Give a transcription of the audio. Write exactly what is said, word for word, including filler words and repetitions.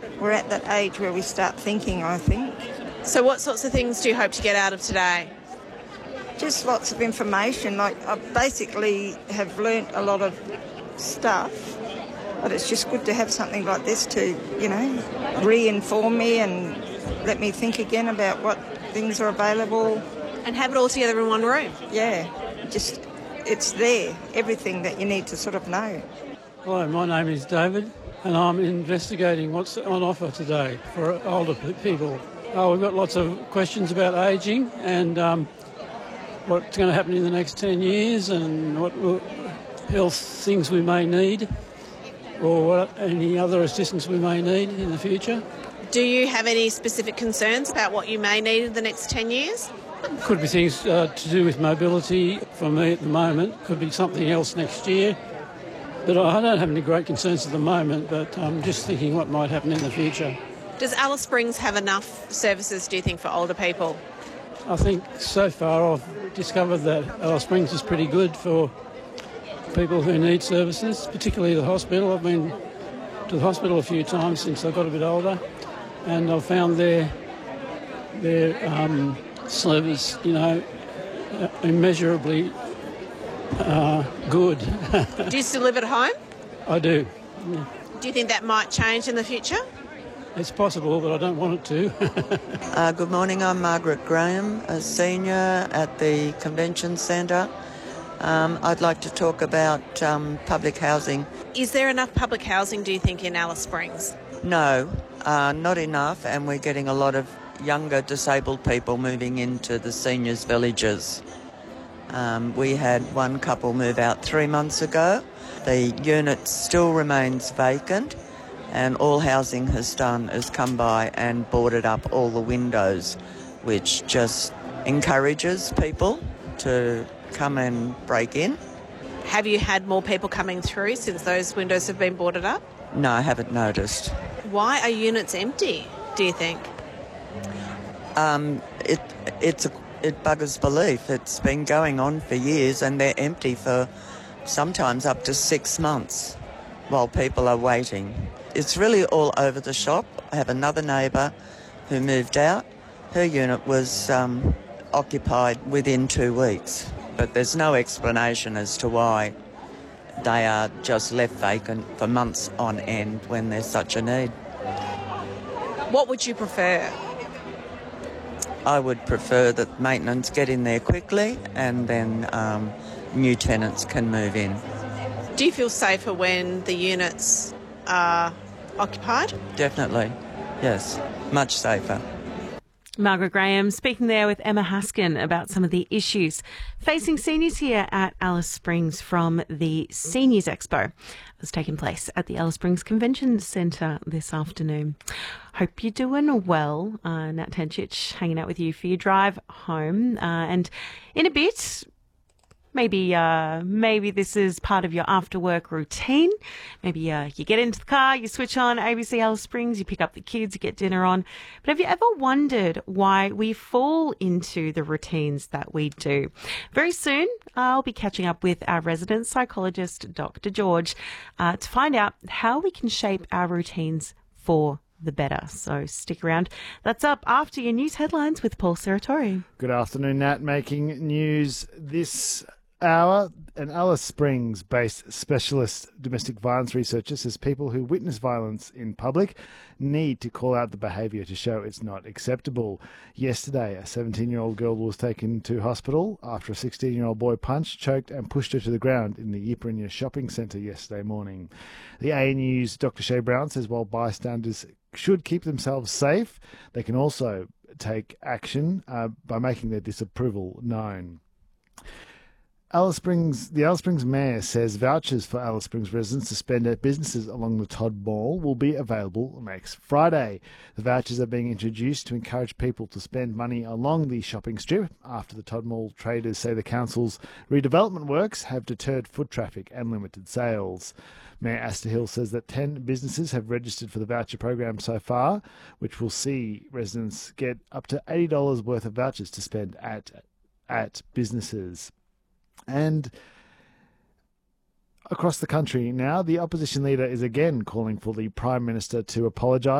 we're at that age where we start thinking, I think. So what sorts of things do you hope to get out of today? Just lots of information. Like, I basically have learnt a lot of stuff, but it's just good to have something like this to, you know, re-inform me and let me think again about what things are available. And have it all together in one room? Yeah, just, it's there, everything that you need to sort of know. Hello, my name is David, and I'm investigating what's on offer today for older people. Oh, we've got lots of questions about ageing and um, what's going to happen in the next ten years and what health things we may need or what, any other assistance we may need in the future. Do you have any specific concerns about what you may need in the next ten years? Could be things uh, to do with mobility for me at the moment. Could be something else next year. But I don't have any great concerns at the moment, but I'm just thinking what might happen in the future. Does Alice Springs have enough services, do you think, for older people? I think so far I've discovered that Alice Springs is pretty good for people who need services, particularly the hospital. I've been to the hospital a few times since I got a bit older, and I've found their, their um, service, you know, immeasurably uh, good. Do you still live at home? I do. Yeah. Do you think that might change in the future? It's possible, but I don't want it to. uh, good morning, I'm Margaret Graham, a senior at the Convention Centre. Um, I'd like to talk about um, public housing. Is there enough public housing, do you think, in Alice Springs? No, uh, not enough, and we're getting a lot of younger disabled people moving into the seniors' villages. Um, we had one couple move out three months ago. The unit still remains vacant, and all housing has done is come by and boarded up all the windows, which just encourages people to come and break in. Have you had more people coming through since those windows have been boarded up? No, I haven't noticed. Why are units empty, do you think? Um, it it's a, it buggers belief. It's been going on for years and they're empty for sometimes up to six months while people are waiting. It's really all over the shop. I have another neighbour who moved out. Her unit was um, occupied within two weeks, but there's no explanation as to why they are just left vacant for months on end when there's such a need. What would you prefer? I would prefer that maintenance get in there quickly and then um, new tenants can move in. Do you feel safer when the units are occupied? Definitely, yes, much safer. Margaret Graham speaking there with Emma Haskin about some of the issues facing seniors here at Alice Springs from the Seniors Expo. It was taking place at the Alice Springs Convention Centre this afternoon. Hope you're doing well. Uh, Nat Tencic hanging out with you for your drive home. Uh, and in a bit, Maybe uh, maybe this is part of your after-work routine. Maybe uh, you get into the car, you switch on A B C Alice Springs, you pick up the kids, you get dinner on. But have you ever wondered why we fall into the routines that we do? Very soon, I'll be catching up with our resident psychologist, Doctor George, uh, to find out how we can shape our routines for the better. So stick around. That's up after your news headlines with Paul Serratori. Good afternoon, Nat. Making news this hour, an Alice Springs-based specialist domestic violence researcher says people who witness violence in public need to call out the behaviour to show it's not acceptable. Yesterday, a seventeen-year-old girl was taken to hospital after a sixteen-year-old boy punched, choked and pushed her to the ground in the Ypiranga shopping centre yesterday morning. The A N U's Doctor Shay Brown says while bystanders should keep themselves safe, they can also take action uh, by making their disapproval known. Alice Springs, the Alice Springs Mayor says vouchers for Alice Springs residents to spend at businesses along the Todd Mall will be available next Friday. The vouchers are being introduced to encourage people to spend money along the shopping strip after the Todd Mall traders say the council's redevelopment works have deterred foot traffic and limited sales. Mayor Astor Hill says that ten businesses have registered for the voucher program so far, which will see residents get up to eighty dollars worth of vouchers to spend at at businesses. And across the country now, the opposition leader is again calling for the Prime Minister to apologise